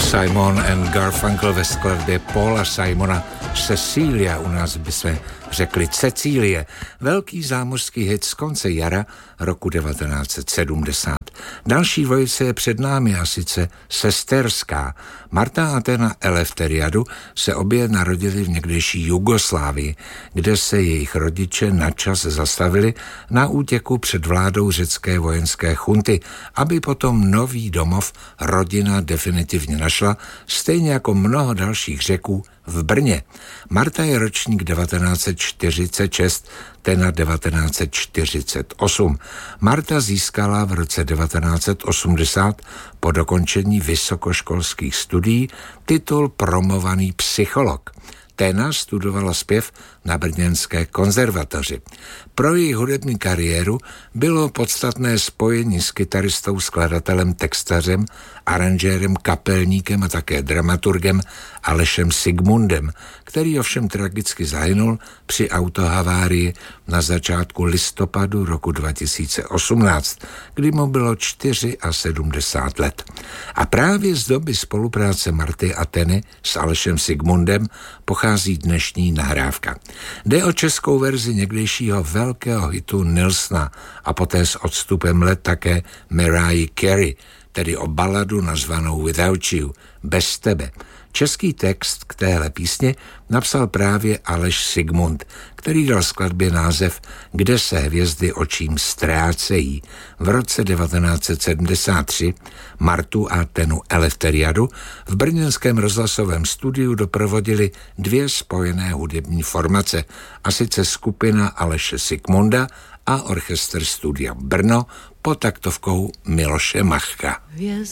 Simon and Garfunkel ve skladbě Paula Simona Cecilia, u nás bychom řekli Cecílie, velký zámořský hit z konce jara roku 1970. Další dvojice je před námi, a sice sesterská. Marta a Tena Eleftheriadou se obě narodili v někdejší Jugoslávii, kde se jejich rodiče načas zastavili na útěku před vládou řecké vojenské chunty, aby potom nový domov rodina definitivně našla, stejně jako mnoho dalších Řeků v Brně. Marta je ročník 1946, Tena 1948. Marta získala v roce 1980 po dokončení vysokoškolských studií titul promovaný psycholog. Tena studovala zpěv na brněnské konzervatoři. Pro její hudební kariéru bylo podstatné spojení s kytaristou, skladatelem, textařem, aranžérem, kapelníkem a také dramaturgem Alešem Sigmundem, který ovšem tragicky zahynul při autohavárii na začátku listopadu roku 2018, kdy mu bylo 74 let. A právě z doby spolupráce Marty a Teny s Alešem Sigmundem pochází dnešní nahrávka. Jde o českou verzi někdejšího velkého hitu Nilsna a poté s odstupem let také Mariah Carey, tedy o baladu nazvanou Without You, bez tebe. Český text k téhle písni napsal právě Aleš Sigmund, který dal skladbě název Kde se hvězdy očím ztrácejí. V roce 1973 Martu a Tenu Eleftheriadou v brněnském rozhlasovém studiu doprovodili dvě spojené hudební formace, a sice skupina Aleše Sigmunda a orchestr Studia Brno pod taktovkou Miloše Machka.